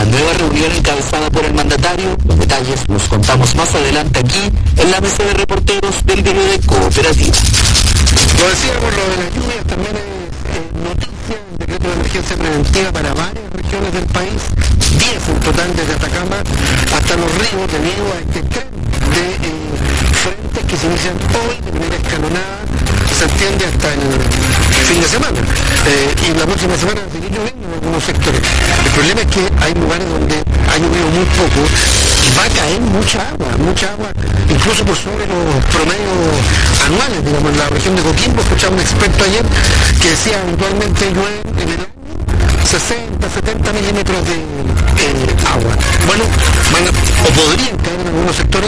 una nueva reunión encabezada por el mandatario. Los detalles los contamos más adelante aquí en la mesa de reporteros del diario de Cooperativa. Lo decíamos, lo de las lluvias también es noticia, el decreto de emergencia preventiva para varias regiones del país, 10 en total desde Atacama hasta Los Ríos, debido a este tren de frentes que se inician hoy de manera escalonada, que se extiende hasta el fin de semana. Y la próxima semana va a seguir lloviendo en algunos sectores. El problema es que hay lugares donde ha llovido muy poco y va a caer mucha agua, incluso por sobre los promedios anuales. Digamos, en la región de Coquimbo escuchaba un experto ayer que decía habitualmente llueve en el año 60, 70 milímetros de agua. Bueno, o podrían caer en algunos sectores